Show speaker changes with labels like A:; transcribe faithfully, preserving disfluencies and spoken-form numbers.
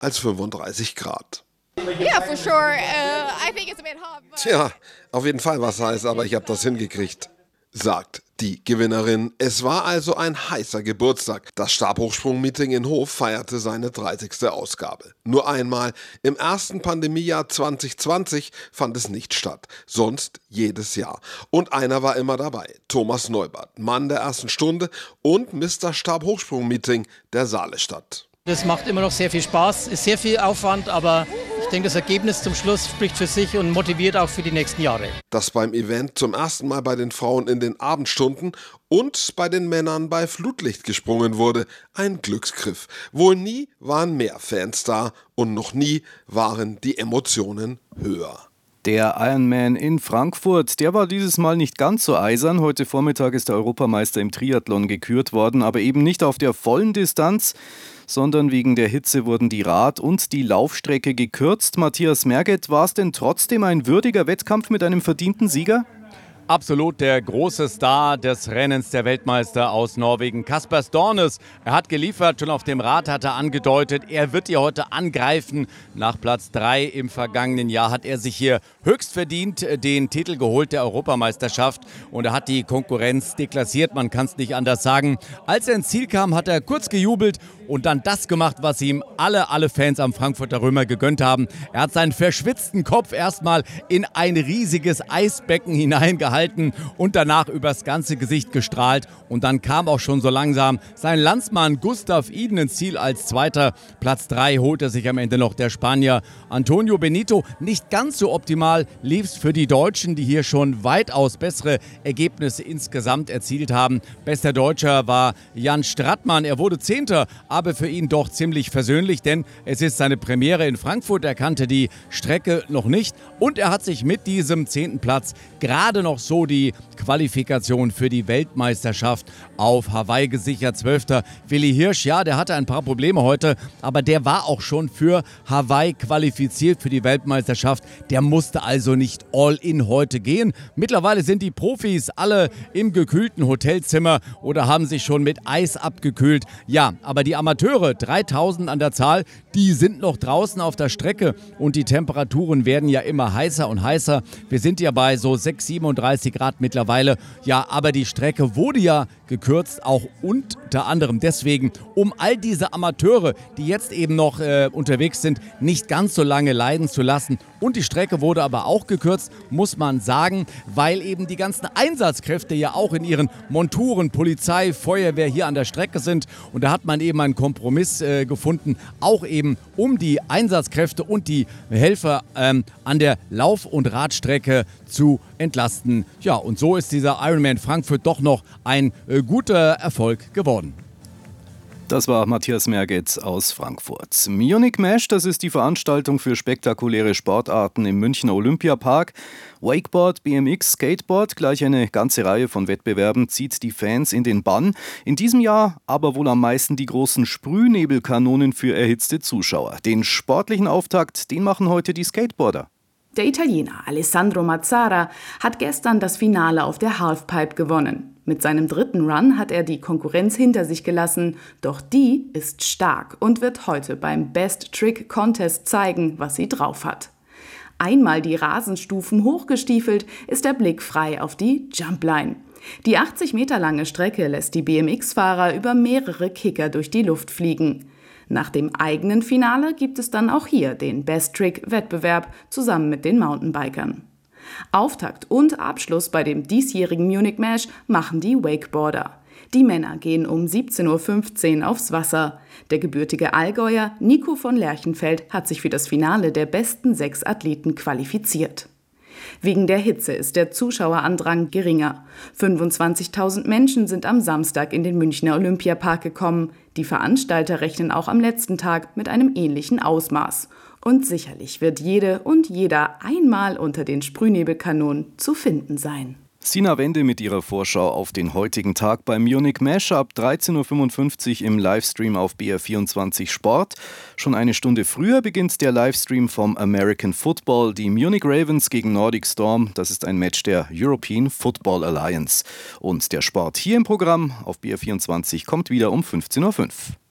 A: als fünfunddreißig Grad.
B: Yeah, for sure. Uh, I think it's a bit hot. But...
A: Tja, auf jeden Fall was heiß, aber ich habe das hingekriegt, sagt die Gewinnerin. Es war also ein heißer Geburtstag. Das Stabhochsprung-Meeting in Hof feierte seine dreißigste Ausgabe. Nur einmal, im ersten Pandemiejahr zwanzig zwanzig fand es nicht statt, sonst jedes Jahr. Und einer war immer dabei, Thomas Neubert, Mann der ersten Stunde und Mister Stabhochsprung-Meeting der Saalestadt.
C: Das macht immer noch sehr viel Spaß, ist sehr viel Aufwand, aber ich denke, das Ergebnis zum Schluss spricht für sich und motiviert auch für die nächsten Jahre.
A: Dass beim Event zum ersten Mal bei den Frauen in den Abendstunden und bei den Männern bei Flutlicht gesprungen wurde, ein Glücksgriff. Wohl nie waren mehr Fans da und noch nie waren die Emotionen höher.
D: Der Ironman in Frankfurt, der war dieses Mal nicht ganz so eisern. Heute Vormittag ist der Europameister im Triathlon gekürt worden, aber eben nicht auf der vollen Distanz, sondern wegen der Hitze wurden die Rad- und die Laufstrecke gekürzt. Matthias Merget, war es denn trotzdem ein würdiger Wettkampf mit einem verdienten Sieger?
E: Absolut der große Star des Rennens, der Weltmeister aus Norwegen, Kasper Stornes. Er hat geliefert, schon auf dem Rad hat er angedeutet, er wird hier heute angreifen. Nach Platz drei im vergangenen Jahr hat er sich hier höchst verdient den Titel geholt der Europameisterschaft und er hat die Konkurrenz deklassiert, man kann es nicht anders sagen. Als er ins Ziel kam, hat er kurz gejubelt und dann das gemacht, was ihm alle, alle Fans am Frankfurter Römer gegönnt haben. Er hat seinen verschwitzten Kopf erstmal in ein riesiges Eisbecken hineingehalten und danach übers ganze Gesicht gestrahlt. Und dann kam auch schon so langsam sein Landsmann Gustav Iden ins Ziel als Zweiter. Platz drei holte sich am Ende noch der Spanier Antonio Benito. Nicht ganz so optimal lief es für die Deutschen, die hier schon weitaus bessere Ergebnisse insgesamt erzielt haben. Bester Deutscher war Jan Strattmann. Er wurde Zehnter, aber für ihn doch ziemlich versöhnlich, denn es ist seine Premiere in Frankfurt. Er kannte die Strecke noch nicht und er hat sich mit diesem zehnten Platz gerade noch so die Qualifikation für die Weltmeisterschaft auf Hawaii gesichert. Zwölfter Willi Hirsch, ja, der hatte ein paar Probleme heute, aber der war auch schon für Hawaii qualifiziert für die Weltmeisterschaft. Der musste also nicht all in heute gehen. Mittlerweile sind die Profis alle im gekühlten Hotelzimmer oder haben sich schon mit Eis abgekühlt. Ja, aber die Amateure, dreitausend an der Zahl, die sind noch draußen auf der Strecke und die Temperaturen werden ja immer heißer und heißer. Wir sind ja bei so sechs, siebenunddreißig Grad mittlerweile. Ja, aber die Strecke wurde ja gekürzt, auch unter anderem deswegen, um all diese Amateure, die jetzt eben noch äh, unterwegs sind, nicht ganz so lange leiden zu lassen. Und die Strecke wurde aber auch gekürzt, muss man sagen, weil eben die ganzen Einsatzkräfte ja auch in ihren Monturen, Polizei, Feuerwehr hier an der Strecke sind. Und da hat man eben einen Kompromiss äh, gefunden, auch eben um die Einsatzkräfte und die Helfer ähm, an der Lauf- und Radstrecke zu entlasten. Ja, und so ist dieser Ironman Frankfurt doch noch ein äh, guter Erfolg geworden.
D: Das war Matthias Merget aus Frankfurt. Munich Mesh, das ist die Veranstaltung für spektakuläre Sportarten im Münchner Olympiapark. Wakeboard, B M X, Skateboard, gleich eine ganze Reihe von Wettbewerben zieht die Fans in den Bann. In diesem Jahr aber wohl am meisten die großen Sprühnebelkanonen für erhitzte Zuschauer. Den sportlichen Auftakt, den machen heute die Skateboarder.
F: Der Italiener Alessandro Mazzara hat gestern das Finale auf der Halfpipe gewonnen. Mit seinem dritten Run hat er die Konkurrenz hinter sich gelassen, doch die ist stark und wird heute beim Best Trick Contest zeigen, was sie drauf hat. Einmal die Rasenstufen hochgestiefelt, ist der Blick frei auf die Jumpline. Die achtzig Meter lange Strecke lässt die B M X-Fahrer über mehrere Kicker durch die Luft fliegen. Nach dem eigenen Finale gibt es dann auch hier den Best Trick-Wettbewerb zusammen mit den Mountainbikern. Auftakt und Abschluss bei dem diesjährigen Munich Mesh machen die Wakeboarder. Die Männer gehen um siebzehn Uhr fünfzehn aufs Wasser. Der gebürtige Allgäuer Nico von Lerchenfeld hat sich für das Finale der besten sechs Athleten qualifiziert. Wegen der Hitze ist der Zuschauerandrang geringer. fünfundzwanzigtausend Menschen sind am Samstag in den Münchner Olympiapark gekommen. Die Veranstalter rechnen auch am letzten Tag mit einem ähnlichen Ausmaß. Und sicherlich wird jede und jeder einmal unter den Sprühnebelkanonen zu finden sein.
D: Sina Wende mit ihrer Vorschau auf den heutigen Tag beim Munich Mesh ab dreizehn Uhr fünfundfünfzig im Livestream auf B R vierundzwanzig Sport. Schon eine Stunde früher beginnt der Livestream vom American Football. Die Munich Ravens gegen Nordic Storm, das ist ein Match der European Football Alliance. Und der Sport hier im Programm auf B R vierundzwanzig kommt wieder um fünfzehn Uhr fünf.